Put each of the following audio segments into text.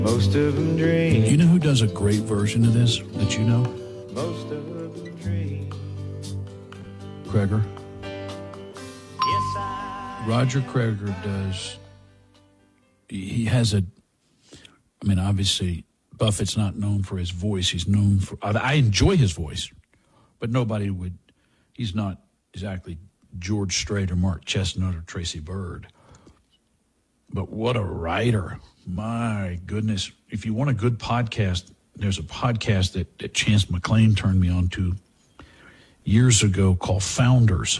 Most of them dream. You know who does a great version of this that you know? Most of them dream. Kreger. Yes, Roger Kreger does. He has a. I mean, obviously, Buffett's not known for his voice. He's known for. I enjoy his voice, but nobody would. He's not exactly George Strait or Mark Chestnut or Tracy Byrd. But what a writer. My goodness. If you want a good podcast, there's a podcast that Chance McClain turned me on to years ago called Founders.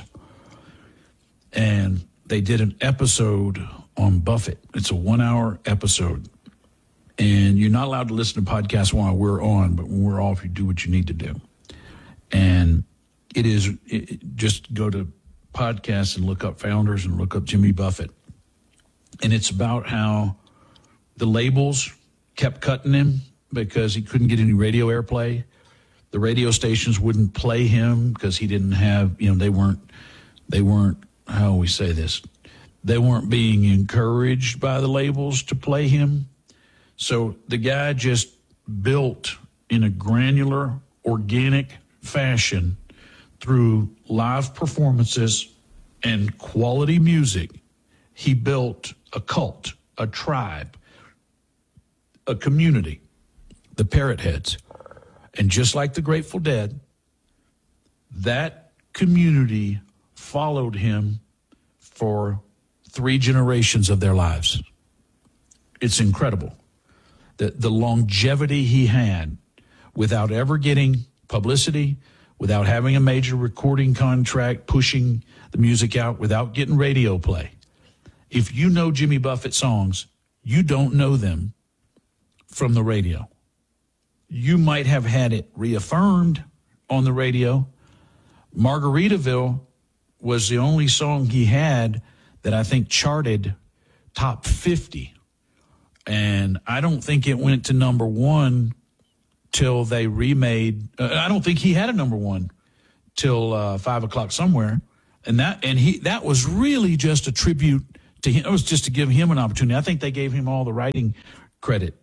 And they did an episode on Buffett. It's a 1-hour episode. And you're not allowed to listen to podcasts while we're on, but when we're off, you do what you need to do. And just go to podcasts and look up Founders and look up Jimmy Buffett. And it's about how the labels kept cutting him because he couldn't get any radio airplay. The radio stations wouldn't play him because he didn't have, they weren't, how we say this? They weren't being encouraged by the labels to play him. So the guy just built in a granular, organic fashion through live performances and quality music. He built a cult, a tribe, a community, the Parrot Heads. And just like the Grateful Dead, that community followed him for 3 generations of their lives. It's incredible. The longevity he had without ever getting publicity, without having a major recording contract, pushing the music out, without getting radio play. If you know Jimmy Buffett songs, you don't know them from the radio. You might have had it reaffirmed on the radio. Margaritaville was the only song he had that I think charted top 50. And I don't think it went to number 1 till they remade. I don't think he had a number 1 till 5 o'clock somewhere. And that was really just a tribute to him. It was just to give him an opportunity. I think they gave him all the writing credit.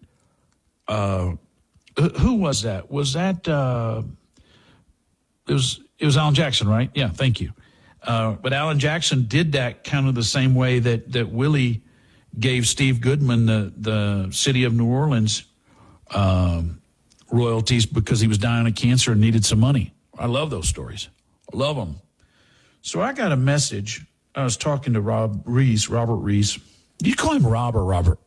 Who was that? Was that it was Alan Jackson, right? Yeah, thank you. But Alan Jackson did that kind of the same way that Willie gave Steve Goodman the city of New Orleans royalties because he was dying of cancer and needed some money. I love those stories. I love them. So I got a message. I was talking to Robert Reese. You call him Rob or Robert?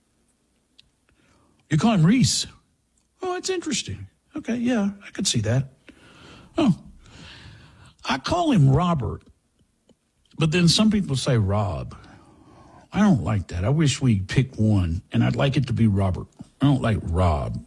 You call him Reese. Oh, it's interesting. Okay, yeah, I could see that. Oh, I call him Robert, but then some people say Rob. I don't like that. I wish we pick one, and I'd like it to be Robert. I don't like Rob.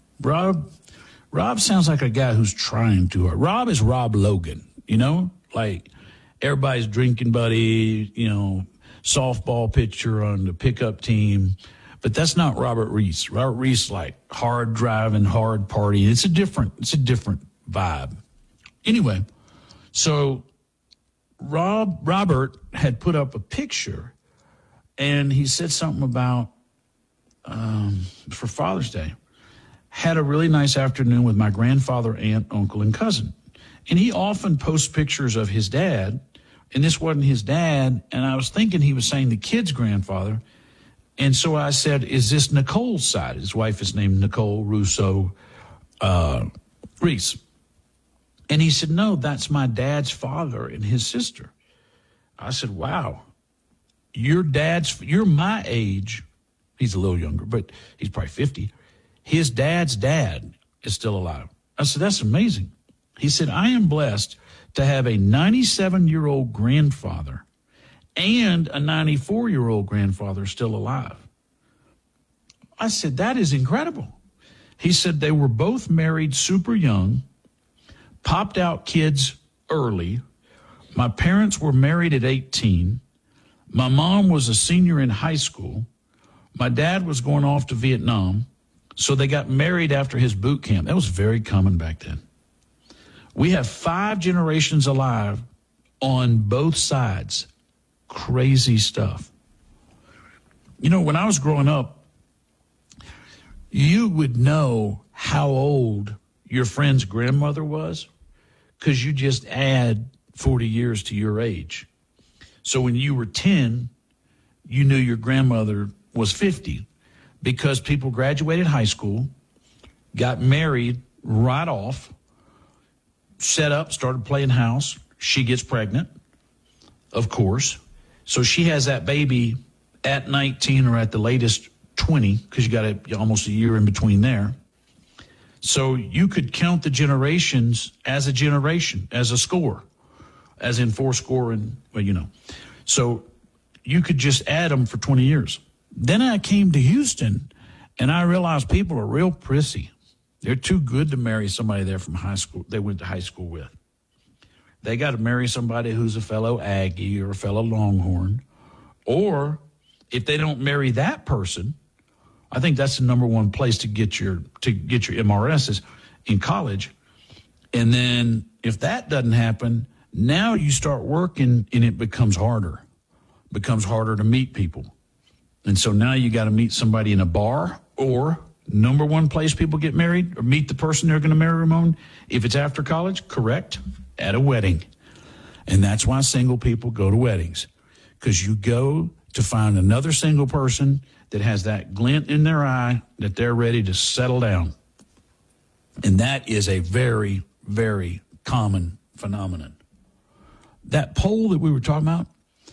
Rob sounds like a guy who's trying too hard. Rob is Rob Logan, like everybody's drinking buddy, softball pitcher on the pickup team. But that's not Robert Reese. Robert Reese, like hard driving, hard partying. It's a different vibe. Anyway, so Robert had put up a picture, and he said something about for Father's Day. Had a really nice afternoon with my grandfather, aunt, uncle, and cousin. And he often posts pictures of his dad, and this wasn't his dad, and I was thinking he was saying the kid's grandfather. And so I said, is this Nicole's side? His wife is named Nicole Russo Reese. And he said, no, that's my dad's father and his sister. I said, wow, you're my age. He's a little younger, but he's probably 50. His dad's dad is still alive. I said, that's amazing. He said, I am blessed to have a 97-year-old grandfather and a 94-year-old grandfather still alive. I said, that is incredible. He said they were both married super young, popped out kids early. My parents were married at 18. My mom was a senior in high school. My dad was going off to Vietnam, so they got married after his boot camp. That was very common back then. We have 5 generations alive on both sides. Crazy stuff. When I was growing up, you would know how old your friend's grandmother was because you just add 40 years to your age. So when you were 10, you knew your grandmother was 50 because people graduated high school, got married right off, set up, started playing house. She gets pregnant, of course. So she has that baby at 19 or at the latest 20 because you got almost a year in between there. So you could count the generations as a generation, as a score, as in 4 score and, well, you know. So you could just add them for 20 years. Then I came to Houston, and I realized people are real prissy. They're too good to marry somebody there from high school they went to high school with. They got to marry somebody who's a fellow Aggie or a fellow Longhorn. Or if they don't marry that person, I think that's the number one place to get your MRSs in college. And then if that doesn't happen, now you start working and it becomes harder. It becomes harder to meet people. And so now you got to meet somebody in a bar, or number one place people get married or meet the person they're going to marry, Ramon, if it's after college, correct, at a wedding. And that's why single people go to weddings, because you go to find another single person that has that glint in their eye that they're ready to settle down. And that is a very, very common phenomenon. That poll that we were talking about,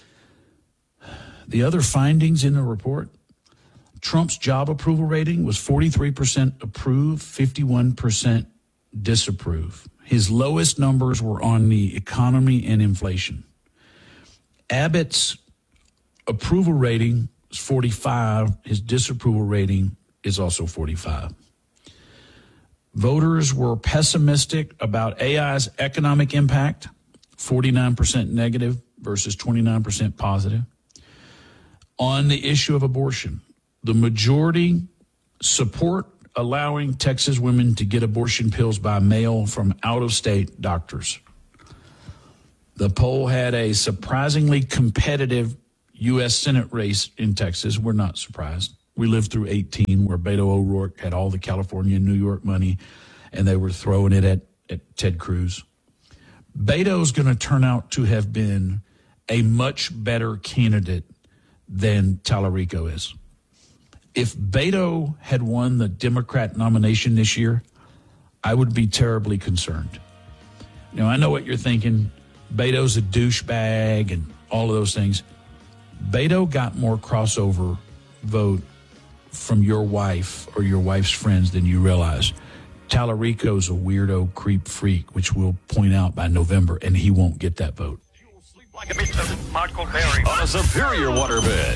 the other findings in the report, Trump's job approval rating was 43% approve, 51% disapprove. His lowest numbers were on the economy and inflation. Abbott's approval rating is 45. His disapproval rating is also 45. Voters were pessimistic about AI's economic impact, 49% negative versus 29% positive. On the issue of abortion, the majority support allowing Texas women to get abortion pills by mail from out-of-state doctors. The poll had a surprisingly competitive U.S. Senate race in Texas. We're not surprised. We lived through 18 where Beto O'Rourke had all the California and New York money, and they were throwing it at Ted Cruz. Beto's going to turn out to have been a much better candidate than Tallarico is. If Beto had won the Democrat nomination this year, I would be terribly concerned. Now, I know what you're thinking. Beto's a douchebag and all of those things. Beto got more crossover vote from your wife or your wife's friends than you realize. Tallarico's a weirdo creep freak, which we'll point out by November, and he won't get that vote. Like a bitch of Michael Berry on a Superior waterbed.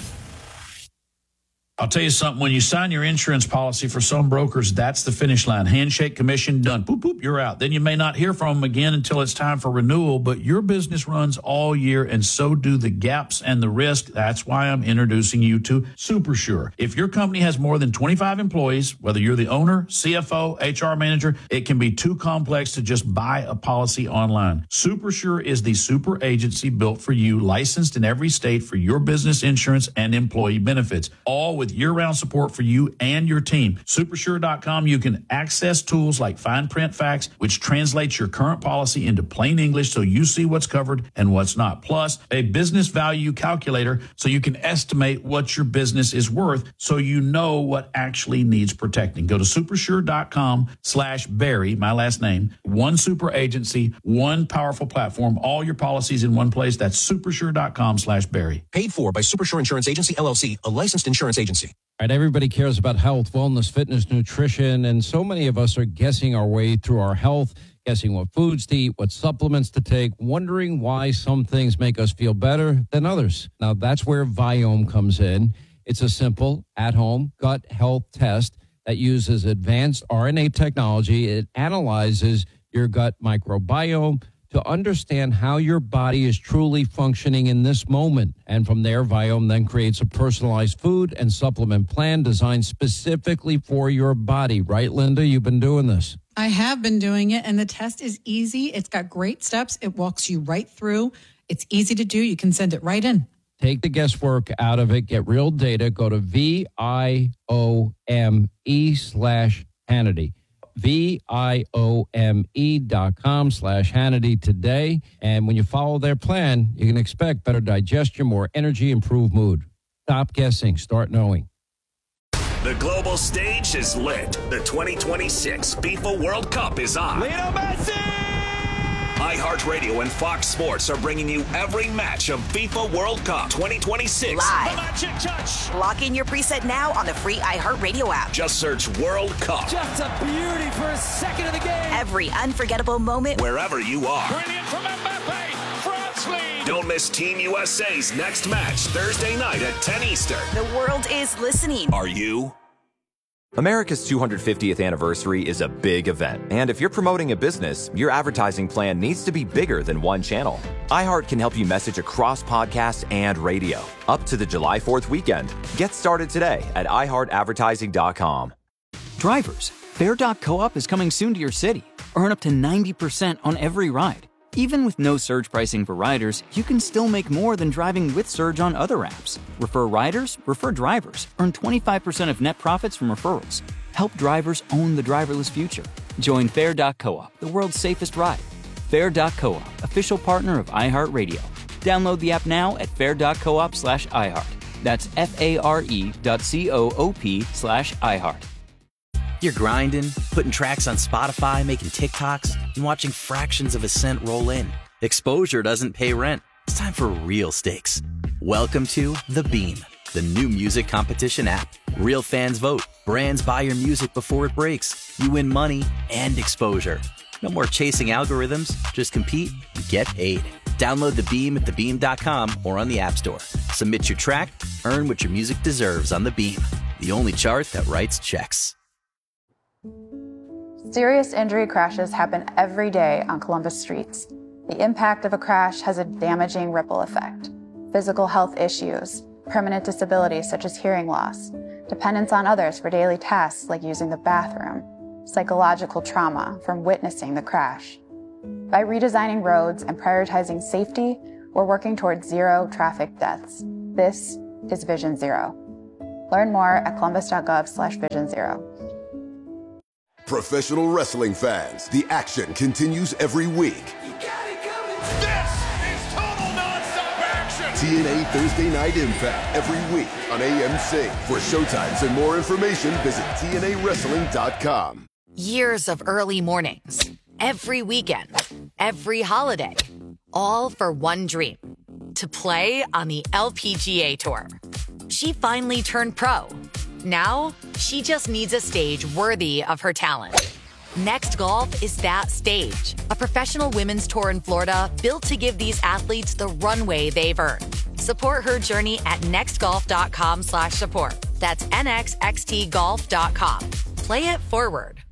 I'll tell you something. When you sign your insurance policy for some brokers, that's the finish line. Handshake, commission, done. Boop, boop, you're out. Then you may not hear from them again until it's time for renewal, but your business runs all year, and so do the gaps and the risk. That's why I'm introducing you to SuperSure. If your company has more than 25 employees, whether you're the owner, CFO, HR manager, it can be too complex to just buy a policy online. SuperSure is the super agency built for you, licensed in every state for your business insurance and employee benefits, all with year-round support for you and your team. Supersure.com, you can access tools like fine print facts, which translates your current policy into plain English so you see what's covered and what's not. Plus, a business value calculator so you can estimate what your business is worth so you know what actually needs protecting. Go to supersure.com/Barry, my last name. One super agency, one powerful platform, all your policies in one place. That's supersure.com/Barry. Paid for by Supersure Insurance Agency, LLC, a licensed insurance agency. All right, everybody cares about health, wellness, fitness, nutrition, and so many of us are guessing our way through our health, guessing what foods to eat, what supplements to take, wondering why some things make us feel better than others. Now, that's where Viome comes in. It's a simple, at-home gut health test that uses advanced RNA technology. It analyzes your gut microbiome to understand how your body is truly functioning in this moment. And from there, Viome then creates a personalized food and supplement plan designed specifically for your body. Right, Linda? You've been doing this. I have been doing it, and the test is easy. It's got great steps. It walks you right through. It's easy to do. You can send it right in. Take the guesswork out of it. Get real data. Go to VIOME/Hannity. VIOME.com/Hannity today. And when you follow their plan, you can expect better digestion, more energy, improved mood. Stop guessing. Start knowing. The global stage is lit. The 2026 FIFA World Cup is on. Lionel Messi! iHeartRadio and Fox Sports are bringing you every match of FIFA World Cup 2026. Live. Magic touch. Lock in your preset now on the free iHeartRadio app. Just search World Cup Just a beauty for a second of the game. Every unforgettable moment. wherever you are. Brilliant from Mbappe. France lead. Don't miss Team USA's next match Thursday night at 10 Eastern. The world is listening. Are you? America's 250th anniversary is a big event, and if you're promoting a business, your advertising plan needs to be bigger than one channel. iHeart can help you message across podcasts and radio. Up to the July 4th weekend. Get started today at iHeartAdvertising.com. Drivers, Fair.coop is coming soon to your city. Earn up to 90% on every ride. Even with no surge pricing for riders, you can still make more than driving with surge on other apps. Refer riders, refer drivers. Earn 25% of net profits from referrals. Help drivers own the driverless future. Join Fair.coop, the world's safest ride. Fair.coop, official partner of iHeartRadio. Download the app now at fair.coop/iHeart. That's FARE.coop/iHeart. You're grinding, putting tracks on Spotify, making TikToks, and watching fractions of a cent roll in. Exposure doesn't pay rent. It's time for real stakes. Welcome to The Beam, the new music competition app. Real fans vote. Brands buy your music before it breaks. You win money and exposure. No more chasing algorithms. Just compete and get paid. Download The Beam at thebeam.com or on the App Store. Submit your track, earn what your music deserves on The Beam, the only chart that writes checks. Serious injury crashes happen every day on Columbus streets. The impact of a crash has a damaging ripple effect. Physical health issues, permanent disabilities such as hearing loss, dependence on others for daily tasks like using the bathroom, psychological trauma from witnessing the crash. By redesigning roads and prioritizing safety, we're working towards zero traffic deaths. This is Vision Zero. Learn more at columbus.gov/Vision Zero. Professional wrestling fans, the action continues every week. This is total nonstop action. TNA Thursday Night Impact every week on AMC. For showtimes and more information, visit TNAWrestling.com. Years of early mornings, every weekend, every holiday, all for one dream, to play on the LPGA Tour. She finally turned pro. Now, she just needs a stage worthy of her talent. Next Golf is that stage, a professional women's tour in Florida built to give these athletes the runway they've earned. Support her journey at nextgolf.com/support. That's nxxtgolf.com. Play it forward.